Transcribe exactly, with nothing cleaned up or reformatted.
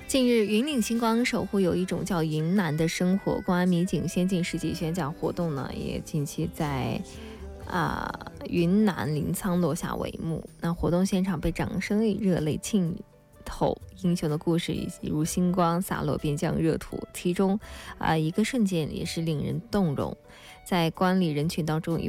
近日，云岭星光守护有一种叫云南的生活公安民警先进事迹宣讲活动呢，也近期在啊、呃、云南临沧落下帷幕。那活动现场被掌声与热泪浸透，英雄的故事一如星光洒落边疆热土，其中啊、呃、一个瞬间也是令人动容。在观礼人群当中，